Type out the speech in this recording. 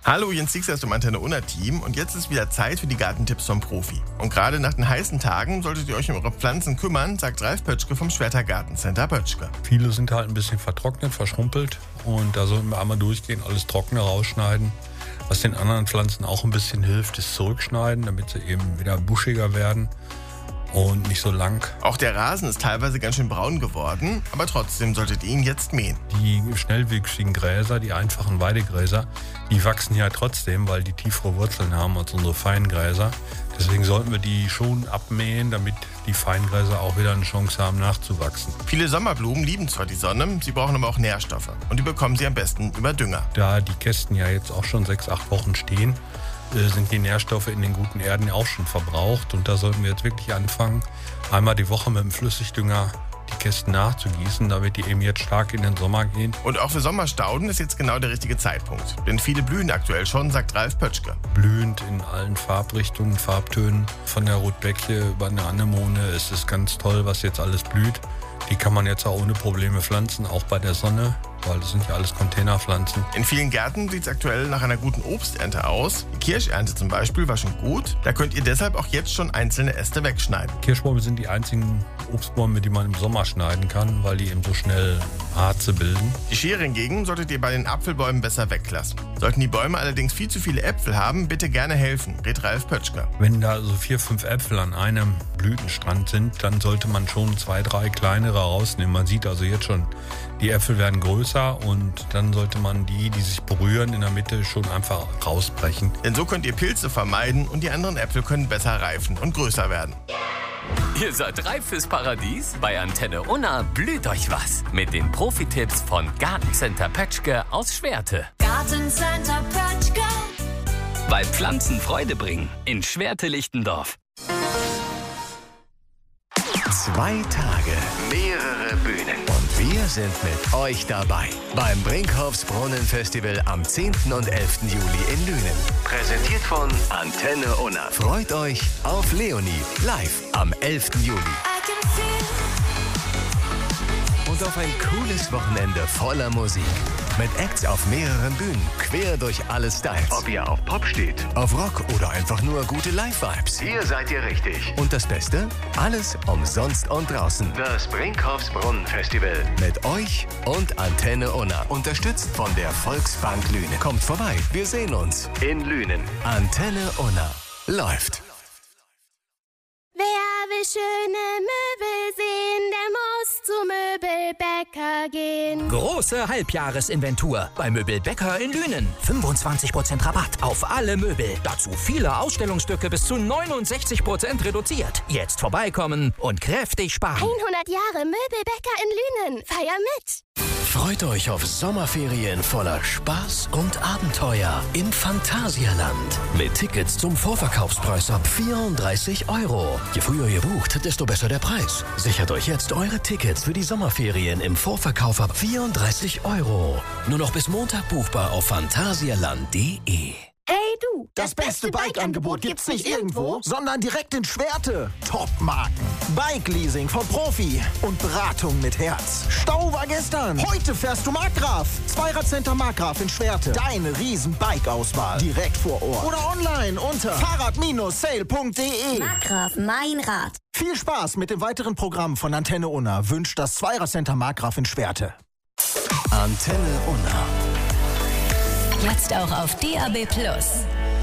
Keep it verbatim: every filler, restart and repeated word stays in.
Hallo, Jens Siegers vom Antenne Unna Team und jetzt ist wieder Zeit für die Gartentipps vom Profi. Und gerade nach den heißen Tagen solltet ihr euch um eure Pflanzen kümmern, sagt Ralf Pötschke vom Schwerter Gartencenter Pötschke. Viele sind halt ein bisschen vertrocknet, verschrumpelt und da sollten wir einmal durchgehen, alles Trockene rausschneiden. Was den anderen Pflanzen auch ein bisschen hilft, ist zurückschneiden, damit sie eben wieder buschiger werden und nicht so lang. Auch der Rasen ist teilweise ganz schön braun geworden, aber trotzdem solltet ihr ihn jetzt mähen. Die schnellwüchsigen Gräser, die einfachen Weidegräser, die wachsen ja trotzdem, weil die tiefere Wurzeln haben als unsere Feingräser. Deswegen sollten wir die schon abmähen, damit die Feingräser auch wieder eine Chance haben nachzuwachsen. Viele Sommerblumen lieben zwar die Sonne, sie brauchen aber auch Nährstoffe und die bekommen sie am besten über Dünger. Da die Kästen ja jetzt auch schon sechs, acht Wochen stehen, sind die Nährstoffe in den guten Erden auch schon verbraucht. Und da sollten wir jetzt wirklich anfangen, einmal die Woche mit dem Flüssigdünger die Kästen nachzugießen, damit die eben jetzt stark in den Sommer gehen. Und auch für Sommerstauden ist jetzt genau der richtige Zeitpunkt. Denn viele blühen aktuell schon, sagt Ralf Pötschke. Blühend in allen Farbrichtungen, Farbtönen, von der Rotbeckie über eine Anemone. Es ist ganz toll, was jetzt alles blüht. Die kann man jetzt auch ohne Probleme pflanzen, auch bei der Sonne, weil das sind ja alles Containerpflanzen. In vielen Gärten sieht es aktuell nach einer guten Obsternte aus. Die Kirschernte zum Beispiel war schon gut. Da könnt ihr deshalb auch jetzt schon einzelne Äste wegschneiden. Kirschbäume sind die einzigen Obstbäume, die man im Sommer schneiden kann, weil die eben so schnell Harze bilden. Die Schere hingegen solltet ihr bei den Apfelbäumen besser weglassen. Sollten die Bäume allerdings viel zu viele Äpfel haben, bitte gerne helfen, rät Ralf Pötschke. Wenn da so vier, fünf Äpfel an einem Blütenstrand sind, dann sollte man schon zwei, drei kleinere rausnehmen. Man sieht also jetzt schon, die Äpfel werden größer und dann sollte man die, die sich berühren, in der Mitte schon einfach rausbrechen. Denn so könnt ihr Pilze vermeiden und die anderen Äpfel können besser reifen und größer werden. Ihr seid reif fürs Paradies? Bei Antenne Unna blüht euch was. Mit den Profi-Tipps von Gartencenter Pötschke aus Schwerte. Gartencenter Pötschke. Weil Pflanzen Freude bringen. In Schwerte-Lichtendorf. Zwei Tage, mehrere Bühnen und wir sind mit euch dabei beim Brinkhoffs-Brunnen-Festival am zehnten und elften Juli in Lünen. Präsentiert von Antenne Unna. Freut euch auf Leonie live am elften Juli. Und auf ein cooles Wochenende voller Musik. Mit Acts auf mehreren Bühnen, quer durch alle Styles. Ob ihr auf Pop steht, auf Rock oder einfach nur gute Live-Vibes. Hier seid ihr richtig. Und das Beste? Alles umsonst und draußen. Das Brinkhoffs Brunnen-Festival. Mit euch und Antenne Unna. Unterstützt von der Volksbank Lünen. Kommt vorbei, wir sehen uns in Lünen. Antenne Unna läuft. Wer will schöne Möbel sehen, der muss zu Möbelbäcker gehen. Große Halbjahresinventur bei Möbelbäcker in Lünen. fünfundzwanzig Prozent Rabatt auf alle Möbel. Dazu viele Ausstellungsstücke bis zu neunundsechzig Prozent reduziert. Jetzt vorbeikommen und kräftig sparen. hundert Jahre Möbelbäcker in Lünen. Feier mit! Freut euch auf Sommerferien voller Spaß und Abenteuer im Phantasialand. Mit Tickets zum Vorverkaufspreis ab vierunddreißig Euro. Je früher ihr bucht, desto besser der Preis. Sichert euch jetzt eure Tickets für die Sommerferien im Vorverkauf ab vierunddreißig Euro. Nur noch bis Montag buchbar auf phantasialand punkt de. Hey du, Das beste Bike-Angebot gibt's nicht irgendwo, sondern direkt in Schwerte. Top-Marken, Bike-Leasing von Profi und Beratung mit Herz. Stau war gestern. Heute fährst du Markgraf. Zweiradcenter Markgraf in Schwerte. Deine riesen Bike-Auswahl. Direkt vor Ort. Oder online unter fahrrad Bindestrich sale punkt de. Markgraf, mein Rad. Viel Spaß mit dem weiteren Programm von Antenne Unna wünscht das Zweiradcenter Markgraf in Schwerte. Antenne Unna. Jetzt auch auf D A B Plus.